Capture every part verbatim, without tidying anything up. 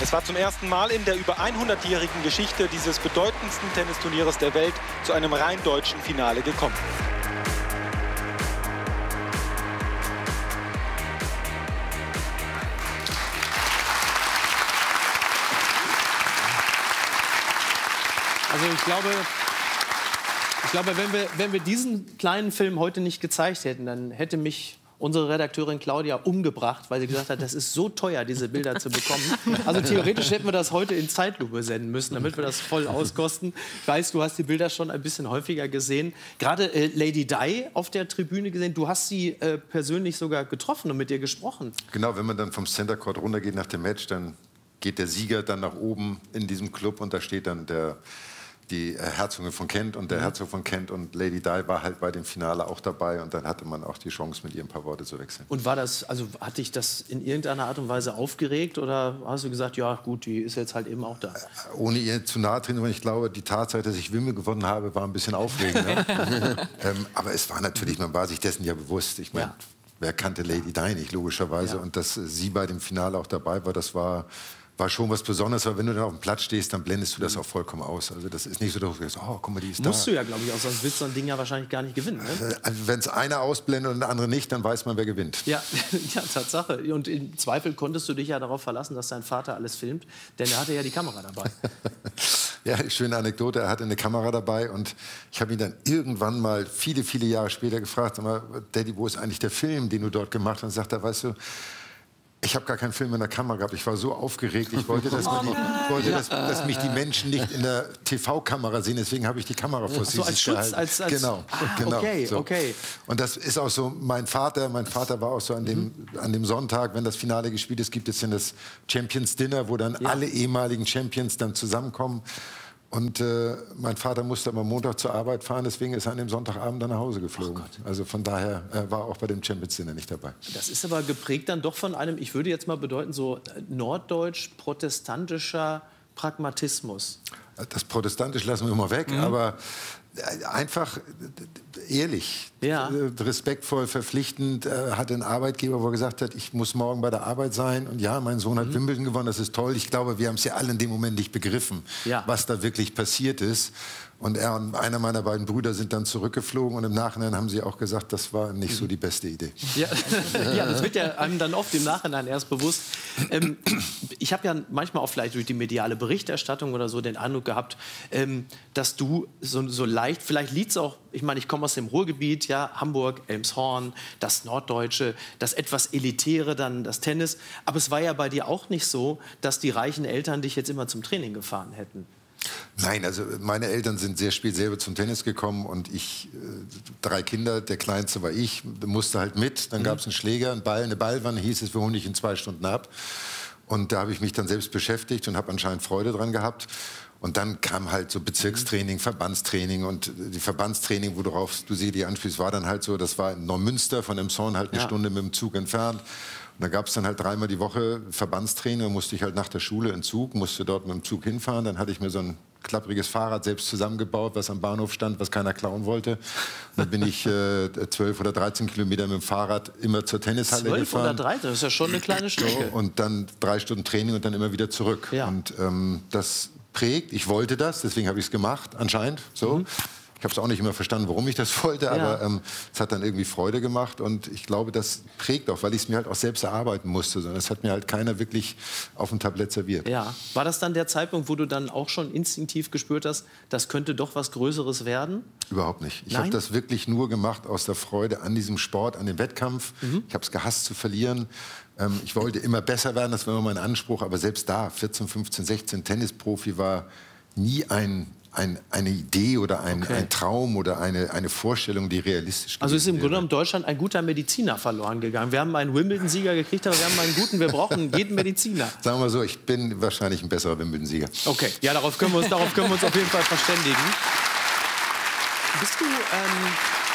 Es war zum ersten Mal in der über hundertjährigen Geschichte dieses bedeutendsten Tennisturnieres der Welt zu einem rein deutschen Finale gekommen. Also ich glaube, ich glaube wenn, wir, wenn wir diesen kleinen Film heute nicht gezeigt hätten, dann hätte mich unsere Redakteurin Claudia umgebracht, weil sie gesagt hat, das ist so teuer, diese Bilder zu bekommen. Also theoretisch hätten wir das heute in Zeitlupe senden müssen, damit wir das voll auskosten. Ich weiß, du hast die Bilder schon ein bisschen häufiger gesehen. Gerade äh, Lady Di auf der Tribüne gesehen. Du hast sie äh, persönlich sogar getroffen und mit ihr gesprochen. Genau, wenn man dann vom Center Court runtergeht nach dem Match, dann geht der Sieger dann nach oben in diesem Club und da steht dann der die Herzogin von Kent und der Herzog von Kent und Lady Di war halt bei dem Finale auch dabei und dann hatte man auch die Chance, mit ihr ein paar Worte zu wechseln. Und war das, also hat dich das in irgendeiner Art und Weise aufgeregt oder hast du gesagt, ja gut, die ist jetzt halt eben auch da? Ohne ihr zu nahe treten, ich glaube, die Tatsache, dass ich Wimbledon gewonnen habe, war ein bisschen aufregend. Ne? ähm, aber es war natürlich, man war sich dessen ja bewusst. Ich meine, ja. Wer kannte Lady Di nicht, logischerweise. Ja. Und dass sie bei dem Finale auch dabei war, das war... war schon was Besonderes, weil wenn du dann auf dem Platz stehst, dann blendest du das auch vollkommen aus. Also das ist nicht so, dass du sagst, oh, guck mal, die ist da. Musst du ja, glaube ich, auch, sonst willst du so ein Ding ja wahrscheinlich gar nicht gewinnen. Ne? Also wenn es einer ausblendet und der andere nicht, dann weiß man, wer gewinnt. Ja, ja, Tatsache. Und im Zweifel konntest du dich ja darauf verlassen, dass dein Vater alles filmt, denn er hatte ja die Kamera dabei. Ja, schöne Anekdote, er hatte eine Kamera dabei und ich habe ihn dann irgendwann mal viele, viele Jahre später gefragt, sag mal, Daddy, wo ist eigentlich der Film, den du dort gemacht hast? Und sagt er, weißt du, ich habe gar keinen Film in der Kamera gehabt. Ich war so aufgeregt. Ich wollte, dass, man die, ich wollte dass, dass mich die Menschen nicht in der T V-Kamera sehen. Deswegen habe ich die Kamera vor so als Schutz, als, als Genau, ah, genau. Okay, so. okay. Und das ist auch so. Mein Vater, mein Vater war auch so an dem, mhm. an dem Sonntag, wenn das Finale gespielt ist, gibt es dann das Champions Dinner, wo dann ja. alle ehemaligen Champions dann zusammenkommen. Und äh, mein Vater musste am Montag zur Arbeit fahren, deswegen ist er an dem Sonntagabend dann nach Hause geflogen. Also von daher äh, war er auch bei dem Champions Dinner nicht dabei. Das ist aber geprägt dann doch von einem, ich würde jetzt mal bedeuten, so norddeutsch-protestantischer Pragmatismus. Das Protestantisch lassen wir mal weg, mhm. aber einfach ehrlich, ja. respektvoll, verpflichtend. Er hatte einen Arbeitgeber, wo er gesagt hat, ich muss morgen bei der Arbeit sein. Und ja, mein Sohn hat mhm. Wimbledon gewonnen, das ist toll. Ich glaube, wir haben es ja alle in dem Moment nicht begriffen, ja. was da wirklich passiert ist. Und er und einer meiner beiden Brüder sind dann zurückgeflogen. Und im Nachhinein haben sie auch gesagt, das war nicht so die beste Idee. Ja, ja das wird ja einem dann oft im Nachhinein erst bewusst. Ähm, ich habe ja manchmal auch vielleicht durch die mediale Berichterstattung oder so den Eindruck gehabt, ähm, dass du so, so leicht, vielleicht liegt es auch, ich meine, ich komme aus dem Ruhrgebiet, ja, Hamburg, Elmshorn, das Norddeutsche, das etwas Elitäre, dann das Tennis. Aber es war ja bei dir auch nicht so, dass die reichen Eltern dich jetzt immer zum Training gefahren hätten. Nein, also meine Eltern sind sehr spät selber zum Tennis gekommen und ich, äh, drei Kinder, der Kleinste war ich, musste halt mit. Dann mhm. gab es einen Schläger, einen Ball, eine Ballwanne, hieß es, wir holen dich in zwei Stunden ab. Und da habe ich mich dann selbst beschäftigt und habe anscheinend Freude dran gehabt. Und dann kam halt so Bezirkstraining, Verbandstraining und die Verbandstraining, worauf du sie die anspielst, war dann halt so, das war in Neumünster von Emshorn halt eine ja. Stunde mit dem Zug entfernt. Und da gab es dann halt dreimal die Woche Verbandstraining, da musste ich halt nach der Schule in Zug, musste dort mit dem Zug hinfahren. Dann hatte ich mir so ein klappriges Fahrrad selbst zusammengebaut, was am Bahnhof stand, was keiner klauen wollte. Und dann bin ich äh, zwölf oder dreizehn Kilometer mit dem Fahrrad immer zur Tennishalle gefahren. zwölf oder dreizehn, das ist ja schon eine kleine Strecke. So, und dann drei Stunden Training und dann immer wieder zurück. Ja. Und ähm, das prägt, ich wollte das, deswegen habe ich es gemacht, anscheinend. So. Mhm. Ich habe es auch nicht immer verstanden, warum ich das wollte, aber ja. ähm, es hat dann irgendwie Freude gemacht und ich glaube, das prägt auch, weil ich es mir halt auch selbst erarbeiten musste. Sondern das hat mir halt keiner wirklich auf dem Tablett serviert. Ja. War das dann der Zeitpunkt, wo du dann auch schon instinktiv gespürt hast, das könnte doch was Größeres werden? Überhaupt nicht. Ich habe das wirklich nur gemacht aus der Freude an diesem Sport, an dem Wettkampf. Mhm. Ich habe es gehasst zu verlieren. Ähm, ich wollte immer besser werden, das war immer mein Anspruch. Aber selbst da, vierzehn, fünfzehn, sechzehn, Tennisprofi war nie ein... Ein, eine Idee oder ein, okay. ein Traum oder eine, eine Vorstellung, die realistisch ist. Also ist im Grunde genommen Deutschland ein guter Mediziner verloren gegangen. Wir haben einen Wimbledon-Sieger gekriegt, aber wir haben einen guten, wir brauchen jeden Mediziner. Sagen wir so, ich bin wahrscheinlich ein besserer Wimbledon-Sieger. Okay, ja, darauf können wir uns, darauf können wir uns auf jeden Fall verständigen. Bist du ähm,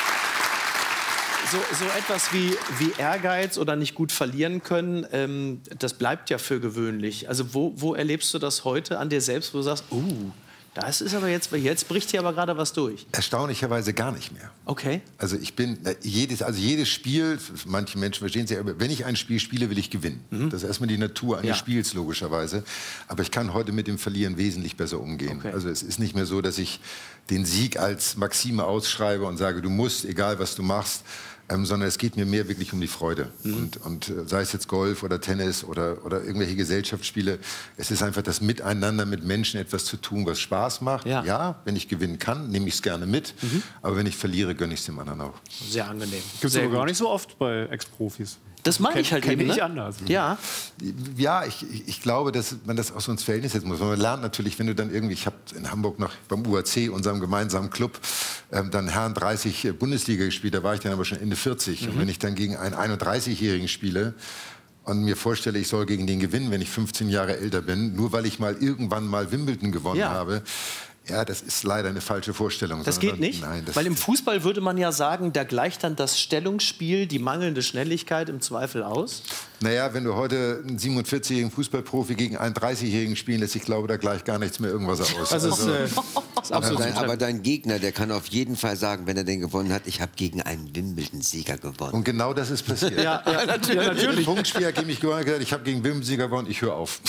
so, so etwas wie, wie Ehrgeiz oder nicht gut verlieren können, ähm, das bleibt ja für gewöhnlich. Also wo, wo erlebst du das heute an dir selbst, wo du sagst, uh, Das ist aber jetzt, jetzt bricht hier aber gerade was durch. Erstaunlicherweise gar nicht mehr. Okay. Also ich bin, jedes, also jedes Spiel, manche Menschen verstehen es ja, aber wenn ich ein Spiel spiele, will ich gewinnen. Mhm. Das ist erstmal die Natur eines ja. Spiels, logischerweise. Aber ich kann heute mit dem Verlieren wesentlich besser umgehen. Okay. Also es ist nicht mehr so, dass ich den Sieg als Maxime ausschreibe und sage, du musst, egal was du machst, Ähm, sondern es geht mir mehr wirklich um die Freude. Mhm. Und, und äh, sei es jetzt Golf oder Tennis oder, oder irgendwelche Gesellschaftsspiele, es ist einfach das Miteinander mit Menschen etwas zu tun, was Spaß macht. Ja, ja, wenn ich gewinnen kann, nehme ich es gerne mit. Mhm. Aber wenn ich verliere, gönne ich es dem anderen auch. Sehr angenehm. Gibt es aber gar nicht so oft bei Ex-Profis. Das meine ich halt eben, nicht ne? anders. Ja, ja ich, ich glaube, dass man das auch so ins Verhältnis setzen muss. Man lernt natürlich, wenn du dann irgendwie, ich habe in Hamburg noch beim U A C, unserem gemeinsamen Club, ähm, dann Herren dreißig Bundesliga gespielt, da war ich dann aber schon Ende vierzig. Mhm. Und wenn ich dann gegen einen einunddreißigjährigen spiele und mir vorstelle, ich soll gegen den gewinnen, wenn ich fünfzehn Jahre älter bin, nur weil ich mal irgendwann mal Wimbledon gewonnen ja. habe, ja, das ist leider eine falsche Vorstellung. Das geht nicht? Nein, das weil im Fußball würde man ja sagen, da gleicht dann das Stellungsspiel, die mangelnde Schnelligkeit im Zweifel aus. Naja, wenn du heute einen siebenundvierzigjährigen Fußballprofi gegen einen dreißigjährigen spielen lässt, ich glaube, da gleicht gar nichts mehr irgendwas aus. Das ist, also, äh, ist aber, dein, aber dein Gegner, der kann auf jeden Fall sagen, wenn er den gewonnen hat, ich habe gegen einen Wimbledon-Sieger gewonnen. Und genau das ist passiert. ja, ja, natürlich. Ja, natürlich. Punktspieler gegen mich gewonnen hat gesagt, ich habe gegen Wimbledon-Sieger gewonnen, ich höre auf.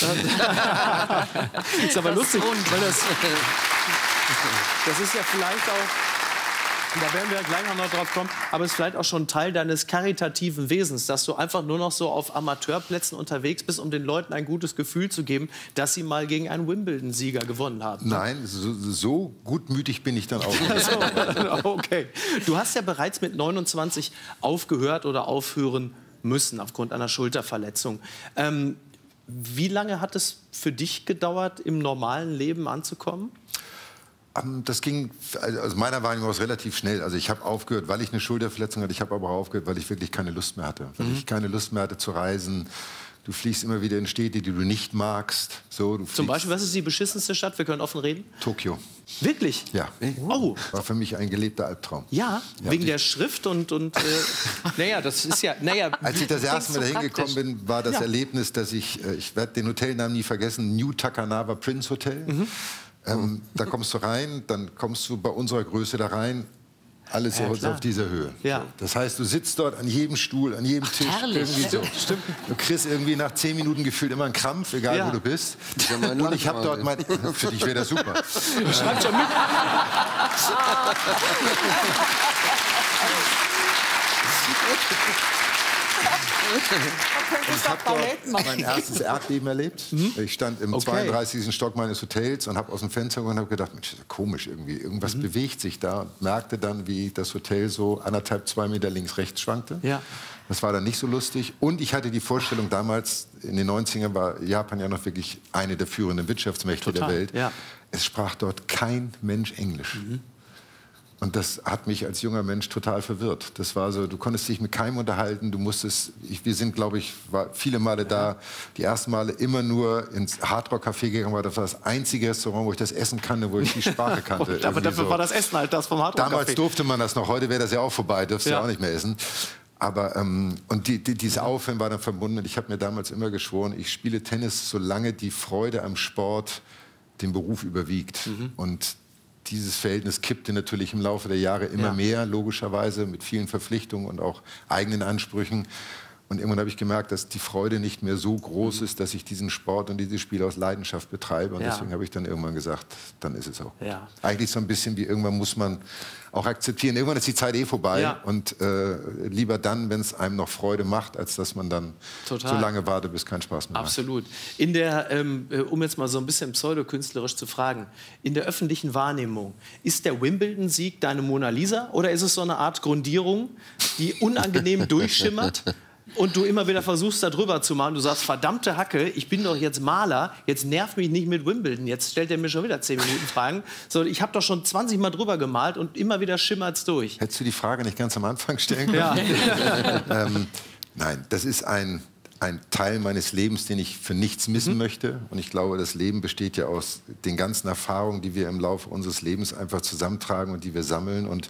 Ist aber lustig, weil das... Das ist ja vielleicht auch, da werden wir ja gleich noch drauf kommen, aber es ist vielleicht auch schon Teil deines karitativen Wesens, dass du einfach nur noch so auf Amateurplätzen unterwegs bist, um den Leuten ein gutes Gefühl zu geben, dass sie mal gegen einen Wimbledon-Sieger gewonnen haben. Nein, so, so gutmütig bin ich dann auch nicht. So, okay. Du hast ja bereits mit neunundzwanzig aufgehört oder aufhören müssen aufgrund einer Schulterverletzung. Ähm, wie lange hat es für dich gedauert, im normalen Leben anzukommen? Das ging, also meiner Wahrnehmung aus, relativ schnell. Also ich habe aufgehört, weil ich eine Schulterverletzung hatte. Ich habe aber auch aufgehört, weil ich wirklich keine Lust mehr hatte. Weil mhm. ich keine Lust mehr hatte zu reisen. Du fliegst immer wieder in Städte, die du nicht magst. So, du Zum Beispiel, was ist die beschissenste Stadt? Wir können offen reden. Tokio. Wirklich? Ja. Oh. War für mich ein gelebter Albtraum. Ja, ja. wegen der Schrift und... und äh, naja, das ist ja... Naja, als ich das erste Mal so dahin gekommen bin, war das ja. Erlebnis, dass ich... Ich werde den Hotelnamen nie vergessen, New Takanawa Prince Hotel. Mhm. Ähm, da kommst du rein, dann kommst du bei unserer Größe da rein, alles ja, so auf dieser Höhe. Ja. Das heißt, du sitzt dort an jedem Stuhl, an jedem Tisch. Ach, irgendwie so. Stimmt. Du kriegst irgendwie nach zehn Minuten gefühlt immer einen Krampf, egal ja. wo du bist. Und ich habe dort mein... Für dich wäre das super. Schreib schon mit. Ich habe dort mein erstes Erdbeben erlebt. Mhm. Ich stand im okay. zweiunddreißigsten Stock meines Hotels und habe aus dem Fenster geguckt und habe gedacht, Mensch, das ist ja komisch irgendwie. Irgendwas mhm. bewegt sich da. Und merkte dann, wie das Hotel so anderthalb, zwei Meter links, rechts schwankte. Ja. Das war dann nicht so lustig. Und ich hatte die Vorstellung, damals in den neunzigern war Japan ja noch wirklich eine der führenden Wirtschaftsmächte Total. der Welt. Ja. Es sprach dort kein Mensch Englisch. Mhm. Und das hat mich als junger Mensch total verwirrt. Das war so, du konntest dich mit keinem unterhalten, du musstest, ich, wir sind, glaube ich, war viele Male da, die ersten Male immer nur ins Hardrock-Café gegangen, war das war das einzige Restaurant, wo ich das Essen kannte, wo ich die Sprache kannte. Aber dafür so. War das Essen halt das vom Hardrock-Café. Damals durfte man das noch, heute wäre das ja auch vorbei, dürfst du ja. ja auch nicht mehr essen. Aber, ähm, und die, die, dieses Aufhören war dann verbunden, und ich habe mir damals immer geschworen, ich spiele Tennis, solange die Freude am Sport den Beruf überwiegt. Mhm. Und dieses Verhältnis kippte natürlich im Laufe der Jahre immer ja. mehr, logischerweise, mit vielen Verpflichtungen und auch eigenen Ansprüchen. Und irgendwann habe ich gemerkt, dass die Freude nicht mehr so groß ist, dass ich diesen Sport und dieses Spiel aus Leidenschaft betreibe. Und ja. deswegen habe ich dann irgendwann gesagt, dann ist es auch. Ja. Eigentlich so ein bisschen wie, irgendwann muss man auch akzeptieren. Irgendwann ist die Zeit eh vorbei. Ja. Und äh, lieber dann, wenn es einem noch Freude macht, als dass man dann Total. so lange wartet, bis kein Spaß mehr macht. Absolut. In der, ähm, um jetzt mal so ein bisschen pseudokünstlerisch zu fragen, in der öffentlichen Wahrnehmung, ist der Wimbledon-Sieg deine Mona Lisa oder ist es so eine Art Grundierung, die unangenehm durchschimmert? Und du immer wieder versuchst, da drüber zu machen. Du sagst, verdammte Hacke, ich bin doch jetzt Maler, jetzt nervt mich nicht mit Wimbledon. Jetzt stellt er mir schon wieder zehn Minuten Fragen. So, ich habe doch schon zwanzig Mal drüber gemalt und immer wieder schimmert's durch. Hättest du die Frage nicht ganz am Anfang stellen können? Ja. ähm, nein, das ist ein, ein Teil meines Lebens, den ich für nichts missen mhm. möchte. Und ich glaube, das Leben besteht ja aus den ganzen Erfahrungen, die wir im Laufe unseres Lebens einfach zusammentragen und die wir sammeln. Und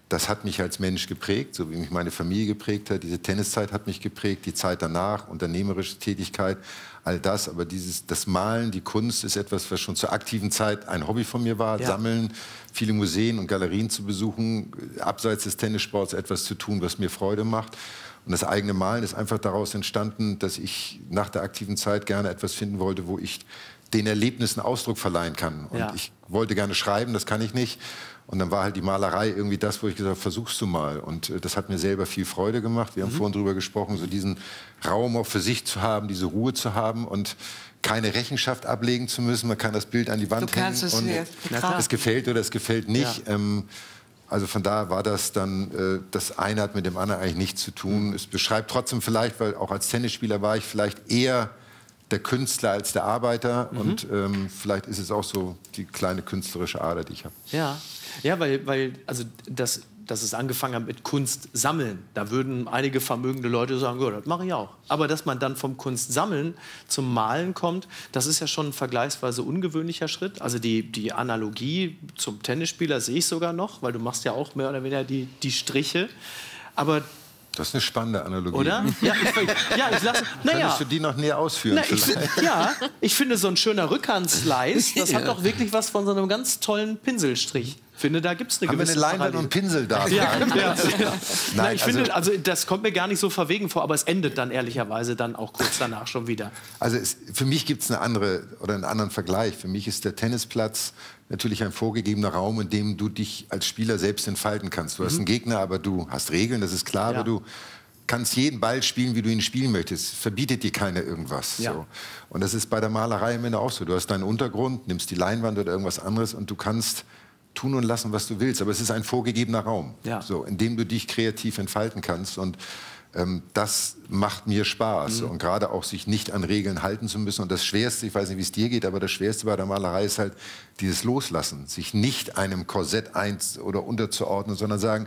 das hat mich als Mensch geprägt, so wie mich meine Familie geprägt hat. Diese Tenniszeit hat mich geprägt, die Zeit danach, unternehmerische Tätigkeit, all das. Aber dieses, das Malen, die Kunst ist etwas, was schon zur aktiven Zeit ein Hobby von mir war. Ja. Sammeln, viele Museen und Galerien zu besuchen, abseits des Tennissports etwas zu tun, was mir Freude macht. Und das eigene Malen ist einfach daraus entstanden, dass ich nach der aktiven Zeit gerne etwas finden wollte, wo ich den Erlebnissen Ausdruck verleihen kann. Und ja. ich wollte gerne schreiben, das kann ich nicht. Und dann war halt die Malerei irgendwie das, wo ich gesagt habe, versuchst du mal. Und äh, das hat mir selber viel Freude gemacht. Wir haben mhm. vorhin drüber gesprochen, so diesen Raum auch für sich zu haben, diese Ruhe zu haben und keine Rechenschaft ablegen zu müssen. Man kann das Bild an die Wand du hängen es und es gefällt oder es gefällt nicht. Ja. Ähm, also von daher war das dann, äh, das eine hat mit dem anderen eigentlich nichts zu tun. Es beschreibt trotzdem vielleicht, weil auch als Tennisspieler war ich vielleicht eher der Künstler als der Arbeiter. Mhm. Und ähm, vielleicht ist es auch so die kleine künstlerische Ader, die ich habe. Ja, ja, weil, weil also das, dass es angefangen hat mit Kunst sammeln, da würden einige vermögende Leute sagen, ja, das mache ich auch. Aber dass man dann vom Kunstsammeln zum Malen kommt, das ist ja schon ein vergleichsweise ungewöhnlicher Schritt. Also die, die Analogie zum Tennisspieler sehe ich sogar noch, weil du machst ja auch mehr oder weniger die, die Striche. Aber das ist eine spannende Analogie. Oder? Ja, ich, ja, ich lasse. Naja. Könntest du die noch näher ausführen? Na, ich, ja, ich finde, so ein schöner Rückhandslice, das hat doch wirklich was von so einem ganz tollen Pinselstrich. Ich finde, da gibt es eine Haben gewisse wir eine Leinwand und Pinsel da? Ja, ja, ja. Nein, Nein, ich also, finde, also das kommt mir gar nicht so verwegen vor, aber es endet dann ehrlicherweise dann auch kurz danach schon wieder. Also es, für mich gibt es eine andere oder einen anderen Vergleich. Für mich ist der Tennisplatz natürlich ein vorgegebener Raum, in dem du dich als Spieler selbst entfalten kannst. Du hast einen Gegner, aber du hast Regeln, das ist klar, ja. aber du kannst jeden Ball spielen, wie du ihn spielen möchtest. Verbietet dir keiner irgendwas. Ja. So. Und das ist bei der Malerei am Ende auch so. Du hast deinen Untergrund, nimmst die Leinwand oder irgendwas anderes und du kannst tun und lassen, was du willst. Aber es ist ein vorgegebener Raum, ja. so, in dem du dich kreativ entfalten kannst. Und ähm, das macht mir Spaß. Mhm. Und gerade auch sich nicht an Regeln halten zu müssen. Und das Schwerste, ich weiß nicht, wie es dir geht, aber das Schwerste bei der Malerei ist halt dieses Loslassen. Sich nicht einem Korsett eins oder unterzuordnen, sondern sagen,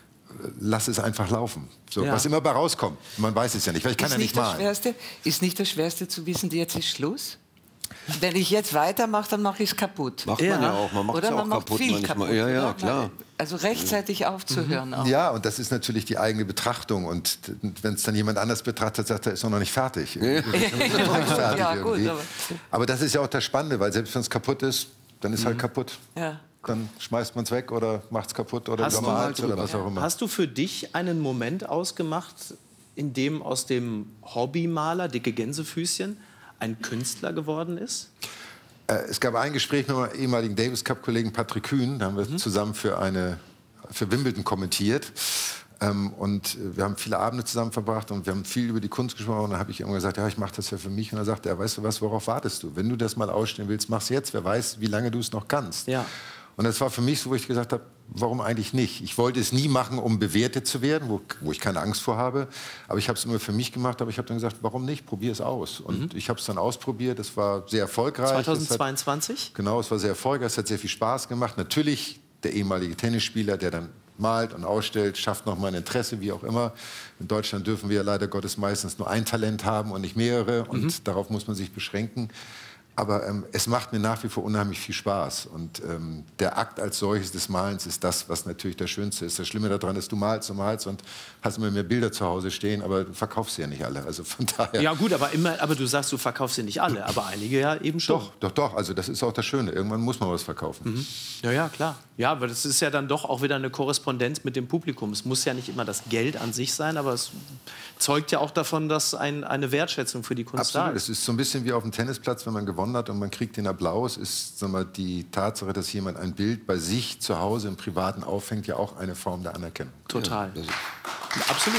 lass es einfach laufen. So, ja. Was immer bei rauskommt. Man weiß es ja nicht, weil ich kann ist ja nicht, nicht malen. Schwerste, ist nicht das Schwerste zu wissen, jetzt ist Schluss? Wenn ich jetzt weitermache, dann mache ich es kaputt. Macht ja. man ja auch. Man macht es auch man kaputt viel manchmal. Kaputt, ja, ja, klar. Also rechtzeitig aufzuhören. Mhm. Auch. Ja, und das ist natürlich die eigene Betrachtung. Und wenn es dann jemand anders betrachtet, sagt er, ist noch nicht fertig. Ja. Ist noch nicht fertig ja, gut, aber, aber das ist ja auch das Spannende, weil selbst wenn es kaputt ist, dann ist mhm. halt kaputt. Ja. Dann schmeißt man es weg oder macht es kaputt oder übermalt oder was auch immer. Hast du für dich einen Moment ausgemacht, in dem aus dem Hobbymaler, dicke Gänsefüßchen, ein Künstler geworden ist? Äh, es gab ein Gespräch mit meinem ehemaligen Davis-Cup-Kollegen Patrick Kühn. Da haben wir mhm. zusammen für, eine, für Wimbledon kommentiert. Ähm, und wir haben viele Abende zusammen verbracht und wir haben viel über die Kunst gesprochen. Und dann habe ich immer gesagt, ja, ich mache das ja für mich. Und dann sagte er, weißt du was, worauf wartest du? Wenn du das mal ausstellen willst, mach's jetzt. Wer weiß, wie lange du es noch kannst. Ja. Und das war für mich so, wo ich gesagt habe, warum eigentlich nicht? Ich wollte es nie machen, um bewertet zu werden, wo, wo ich keine Angst vor habe. Aber ich habe es immer für mich gemacht. Aber ich habe dann gesagt, warum nicht? Probier es aus. Und mhm. ich habe es dann ausprobiert. Es war sehr erfolgreich. zweitausendzweiundzwanzig? Hat, genau, es war sehr erfolgreich. Es hat sehr viel Spaß gemacht. Natürlich der ehemalige Tennisspieler, der dann malt und ausstellt, schafft noch mal ein Interesse, wie auch immer. In Deutschland dürfen wir leider Gottes meistens nur ein Talent haben und nicht mehrere. Und mhm. darauf muss man sich beschränken. Aber ähm, es macht mir nach wie vor unheimlich viel Spaß. Und ähm, der Akt als solches des Malens ist das, was natürlich das Schönste ist. Das Schlimme daran ist, du malst und malst und hast immer mehr Bilder zu Hause stehen, aber du verkaufst sie ja nicht alle. Also von daher. Ja gut, aber, immer, aber du sagst, du verkaufst sie nicht alle, aber einige ja eben schon. Doch, doch, doch. Also das ist auch das Schöne. Irgendwann muss man was verkaufen. Mhm. Ja, ja, klar. Ja, aber das ist ja dann doch auch wieder eine Korrespondenz mit dem Publikum. Es muss ja nicht immer das Geld an sich sein, aber es zeugt ja auch davon, dass ein, eine Wertschätzung für die Kunst Absolut. da ist. Es ist so ein bisschen wie auf dem Tennisplatz, wenn man gewonnen hat und man kriegt den Applaus, ist sag mal, die Tatsache, dass jemand ein Bild bei sich zu Hause im Privaten aufhängt, ja auch eine Form der Anerkennung. Total. Ja, absolut.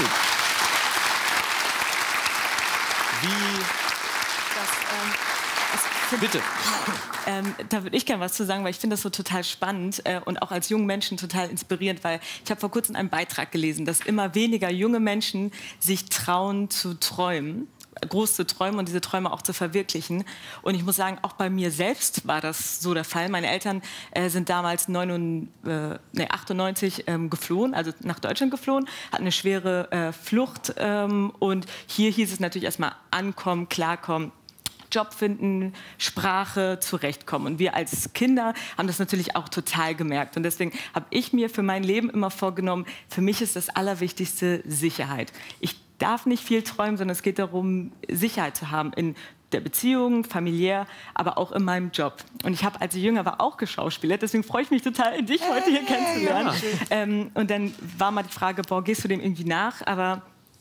Wie... Das, ähm, das Bitte. Ähm, da würde ich gerne was zu sagen, weil ich finde das so total spannend äh, und auch als jungen Menschen total inspirierend, weil ich habe vor kurzem einen Beitrag gelesen, dass immer weniger junge Menschen sich trauen zu träumen, groß zu träumen und diese Träume auch zu verwirklichen. Und ich muss sagen, auch bei mir selbst war das so der Fall. Meine Eltern äh, sind damals neunundneunzig, äh, nee, achtundneunzig ähm, geflohen, also nach Deutschland geflohen, hatten eine schwere äh, Flucht ähm, und hier hieß es natürlich erstmal ankommen, klarkommen. Job finden, Sprache, zurechtkommen. Und wir als Kinder haben das natürlich auch total gemerkt. Und deswegen habe ich mir für mein Leben immer vorgenommen, für mich ist das Allerwichtigste Sicherheit. Ich darf nicht viel träumen, sondern es geht darum, Sicherheit zu haben in der Beziehung, familiär, aber auch in meinem Job. Und ich habe, als ich jünger war, auch geschauspielert. Deswegen freue ich mich total, dich heute hier kennenzulernen. Ja. Ähm, und dann war mal die Frage, boah, gehst du dem irgendwie nach? Aber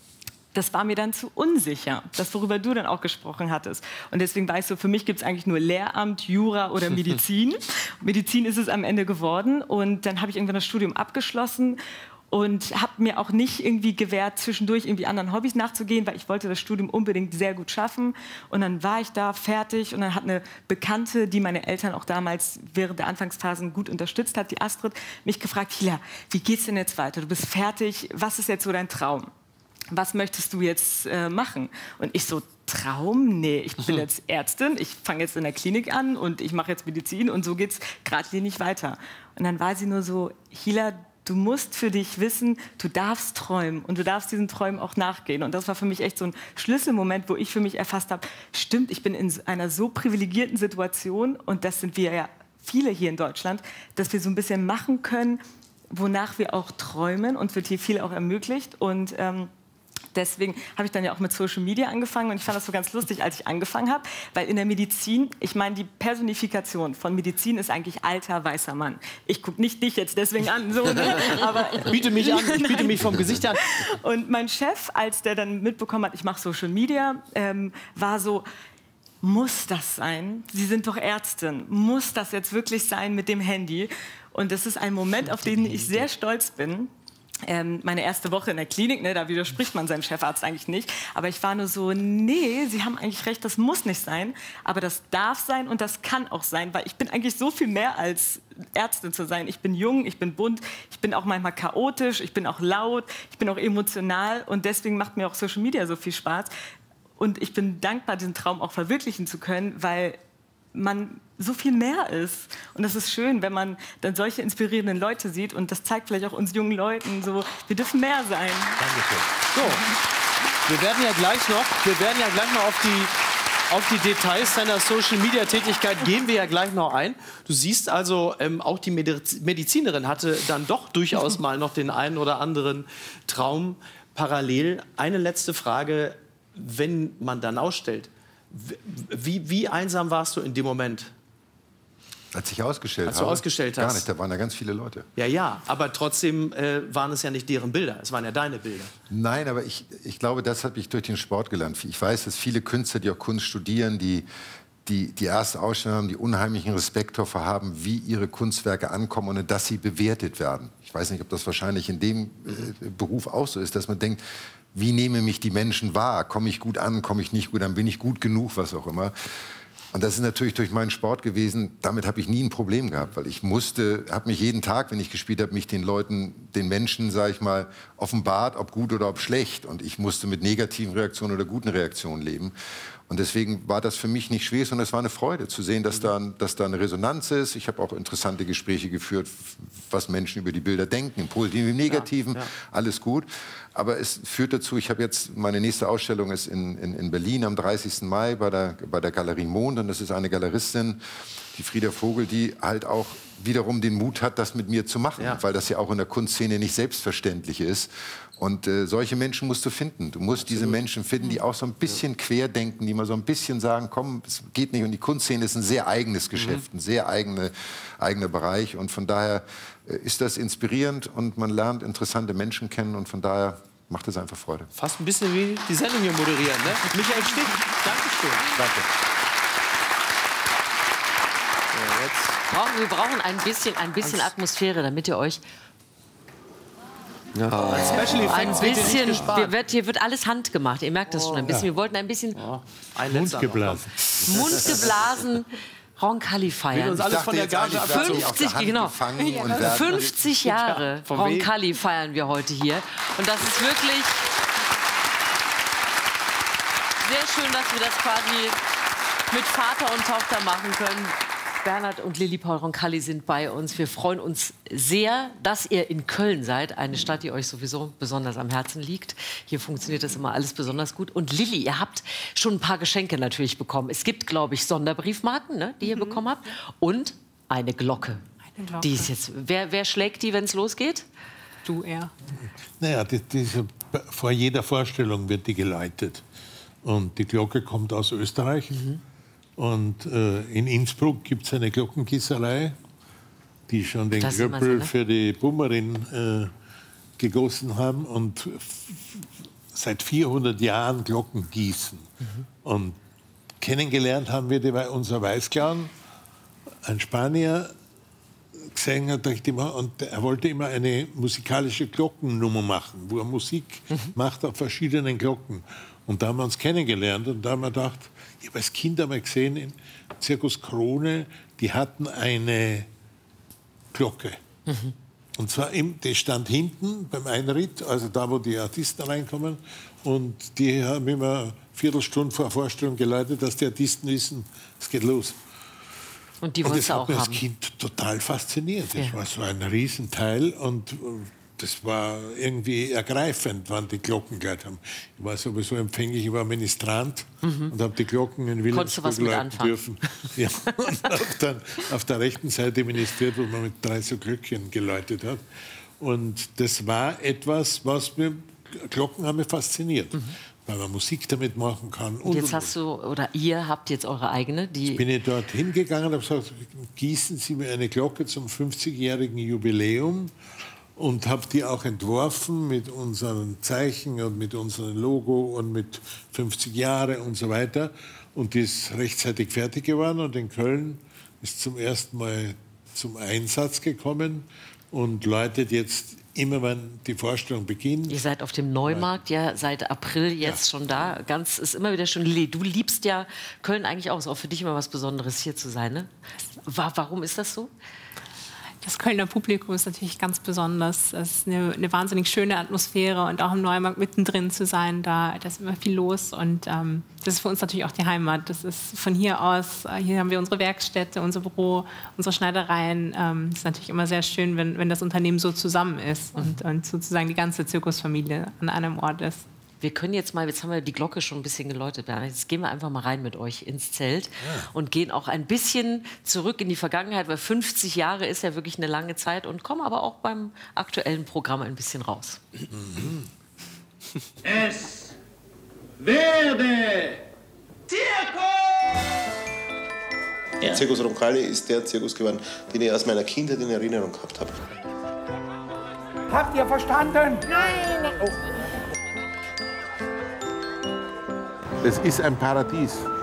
das war mir dann zu unsicher, das, worüber du dann auch gesprochen hattest. Und deswegen weißt du, für mich gibt es eigentlich nur Lehramt, Jura oder Medizin. Medizin ist es am Ende geworden. Und dann habe ich irgendwann das Studium abgeschlossen und habe mir auch nicht irgendwie gewährt, zwischendurch irgendwie anderen Hobbys nachzugehen, weil ich wollte das Studium unbedingt sehr gut schaffen. Und dann war ich da fertig und dann hat eine Bekannte, die meine Eltern auch damals während der Anfangsphasen gut unterstützt hat, die Astrid, mich gefragt, Hila, wie geht's denn jetzt weiter? Du bist fertig, was ist jetzt so dein Traum? Was möchtest du jetzt äh, machen? Und ich so, Traum? Nee, ich bin jetzt Ärztin, ich fange jetzt in der Klinik an und ich mache jetzt Medizin und so geht's geradlinig weiter. Und dann war sie nur so, Hila, du musst für dich wissen, du darfst träumen und du darfst diesen Träumen auch nachgehen. Und das war für mich echt so ein Schlüsselmoment, wo ich für mich erfasst habe, stimmt, ich bin in einer so privilegierten Situation und das sind wir ja viele hier in Deutschland, dass wir so ein bisschen machen können, wonach wir auch träumen und wird hier viel auch ermöglicht. Und ähm, deswegen habe ich dann ja auch mit Social Media angefangen und ich fand das so ganz lustig, als ich angefangen habe, weil in der Medizin, ich meine, die Personifikation von Medizin ist eigentlich alter, weißer Mann. Ich gucke nicht dich jetzt deswegen an, so, ne? Aber biete mich an, ich biete mich vom Gesicht an. Und mein Chef, als der dann mitbekommen hat, ich mache Social Media, ähm, war so, muss das sein? Sie sind doch Ärztin. Muss das jetzt wirklich sein mit dem Handy? Und das ist ein Moment, auf den ich sehr stolz bin. Ähm, meine erste Woche in der Klinik, ne, da widerspricht man seinem Chefarzt eigentlich nicht. Aber ich war nur so, nee, Sie haben eigentlich recht, das muss nicht sein. Aber das darf sein und das kann auch sein, weil ich bin eigentlich so viel mehr als Ärztin zu sein. Ich bin jung, ich bin bunt, ich bin auch manchmal chaotisch, ich bin auch laut, ich bin auch emotional. Und deswegen macht mir auch Social Media so viel Spaß. Und ich bin dankbar, diesen Traum auch verwirklichen zu können, weil man so viel mehr ist. Und das ist schön, wenn man dann solche inspirierenden Leute sieht. Und das zeigt vielleicht auch uns jungen Leuten, so, wir dürfen mehr sein. Dankeschön. So, wir werden ja gleich noch, wir werden ja gleich noch auf die, auf die Details deiner Social-Media-Tätigkeit gehen wir ja gleich noch ein. Du siehst also, ähm, auch die Medizinerin hatte dann doch durchaus mal noch den einen oder anderen Traum parallel. Eine letzte Frage, wenn man dann ausstellt, Wie, wie einsam warst du in dem Moment? Als ich ausgestellt Als du habe? ausgestellt hast? Gar nicht, da waren ja ganz viele Leute. Ja, ja, aber trotzdem äh, waren es ja nicht deren Bilder, es waren ja deine Bilder. Nein, aber ich, ich glaube, das habe ich durch den Sport gelernt. Ich weiß, dass viele Künstler, die auch Kunst studieren, die die, die erste Ausstellung haben, die unheimlichen Respekt davor haben, wie ihre Kunstwerke ankommen und dass sie bewertet werden. Ich weiß nicht, ob das wahrscheinlich in dem äh, Beruf auch so ist, dass man denkt, wie nehmen mich die Menschen wahr? Komme ich gut an, komme ich nicht gut an, bin ich gut genug, was auch immer. Und das ist natürlich durch meinen Sport gewesen, damit habe ich nie ein Problem gehabt, weil ich musste, habe mich jeden Tag, wenn ich gespielt habe, mich den Leuten, den Menschen, sage ich mal, offenbart, ob gut oder ob schlecht. Und ich musste mit negativen Reaktionen oder guten Reaktionen leben. Und deswegen war das für mich nicht schwer, sondern es war eine Freude zu sehen, dass da, dass da eine Resonanz ist. Ich habe auch interessante Gespräche geführt, was Menschen über die Bilder denken, im Positiven, im Negativen, ja, ja. Alles gut. Aber es führt dazu, ich habe jetzt, meine nächste Ausstellung ist in, in, in Berlin am dreißigsten Mai bei der, bei der Galerie Mond. Und das ist eine Galeristin, die Frieda Vogel, die halt auch wiederum den Mut hat, das mit mir zu machen. Ja. Weil das ja auch in der Kunstszene nicht selbstverständlich ist. Und äh, solche Menschen musst du finden. Du musst Absolut. diese Menschen finden, die auch so ein bisschen querdenken, die mal so ein bisschen sagen, komm, es geht nicht. Und die Kunstszene ist ein sehr eigenes Geschäft, mhm. ein sehr eigene, eigener Bereich. Und von daher äh, ist das inspirierend und man lernt interessante Menschen kennen. Und von daher macht es einfach Freude. Fast ein bisschen wie die Sendung hier moderieren, ne? Michael Stich, Dankeschön. Danke. So, jetzt brauchen, wir brauchen ein bisschen, ein bisschen Atmosphäre, damit ihr euch... Ja. Oh. Ein bisschen, wir wird, hier wird alles handgemacht, ihr merkt das schon ein bisschen. Wir wollten ein bisschen oh. ein Mund geblasen. Mund geblasen, Roncalli feiern. Uns alles von der Gage fünfzig, genau. fünfzig Jahre ja, Roncalli feiern wir heute hier. Und das ist wirklich sehr schön, dass wir das quasi mit Vater und Tochter machen können. Bernhard und Lilli Paul Roncalli sind bei uns. Wir freuen uns sehr, dass ihr in Köln seid, eine Stadt, die euch sowieso besonders am Herzen liegt. Hier funktioniert das immer alles besonders gut. Und Lilli, ihr habt schon ein paar Geschenke natürlich bekommen. Es gibt, glaube ich, Sonderbriefmarken, ne, die ihr mhm. bekommen habt. Und eine Glocke. Eine Glocke. Die ist jetzt, wer, wer schlägt die, wenn es losgeht? Du, er. Naja, die, diese, vor jeder Vorstellung wird die geläutet. Und die Glocke kommt aus Österreich. Mhm. Und äh, in Innsbruck gibt es eine Glockengießerei, die schon den Glöppel so, ne? für die Bummerin äh, gegossen haben und seit vierhundert Jahren Glocken gießen. Mhm. Und kennengelernt haben wir die, unser Weißclown, ein Spanier, gesehen hat, immer, und er wollte immer eine musikalische Glockennummer machen, wo er Musik mhm. macht auf verschiedenen Glocken. Und da haben wir uns kennengelernt und da haben wir gedacht, ich habe als Kind einmal gesehen, in Zirkus Krone, die hatten eine Glocke. Mhm. Und zwar, im, die stand hinten beim Einritt, also da, wo die Artisten reinkommen. Und die haben immer eine Viertelstunde vor Vorstellung geläutet, dass die Artisten wissen, es geht los. Und die und das hat mich haben. als Kind total fasziniert. Das ja. war so ein Riesenteil und das war irgendwie ergreifend, wann die Glocken gehört haben. Ich war sowieso empfänglich, ich war Ministrant mhm. und habe die Glocken in Wilhelmsburg läuten dürfen. Ja, und habe dann auf der rechten Seite ministriert, wo man mit drei so Glöckchen geläutet hat. Und das war etwas, was mir, Glocken haben mich fasziniert. Mhm. Weil man Musik damit machen kann. Und jetzt hast du, oder ihr habt jetzt eure eigene, die... Jetzt bin ich dort hingegangen und habe gesagt, gießen Sie mir eine Glocke zum fünfzigjährigen Jubiläum und habe die auch entworfen mit unseren Zeichen und mit unserem Logo und mit fünfzig Jahre und so weiter. Und die ist rechtzeitig fertig geworden und in Köln ist zum ersten Mal zum Einsatz gekommen und läutet jetzt immer, wenn die Vorstellung beginnt. Ihr seid auf dem Neumarkt ja seit April jetzt ja. schon da. Ganz ist immer wieder schön. Lilli, du liebst ja Köln eigentlich auch. Ist auch für dich immer was Besonderes, hier zu sein, ne? Warum ist das so? Das Kölner Publikum ist natürlich ganz besonders. Es ist eine, eine wahnsinnig schöne Atmosphäre und auch im Neumarkt mittendrin zu sein, da, da ist immer viel los und ähm, das ist für uns natürlich auch die Heimat. Das ist von hier aus, hier haben wir unsere Werkstätte, unser Büro, unsere Schneidereien. Ähm, es ist natürlich immer sehr schön, wenn, wenn das Unternehmen so zusammen ist und, und sozusagen die ganze Zirkusfamilie an einem Ort ist. Wir können jetzt mal, jetzt haben wir die Glocke schon ein bisschen geläutet, jetzt gehen wir einfach mal rein mit euch ins Zelt ja. und gehen auch ein bisschen zurück in die Vergangenheit, weil fünfzig Jahre ist ja wirklich eine lange Zeit und kommen aber auch beim aktuellen Programm ein bisschen raus. Mhm. Es werde Zirkus! Ja. Zirkus Roncalli ist der Zirkus geworden, den ich aus meiner Kindheit in Erinnerung gehabt habe. Habt ihr verstanden? Nein! Oh. Es ist ein Paradies.